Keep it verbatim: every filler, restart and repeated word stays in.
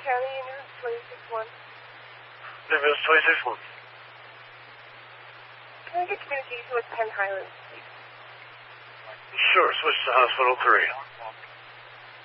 County, unit twenty-six one. Unit twenty-six one. Can I get communication with Penn Highlands, please? Sure, switch to Hospital three.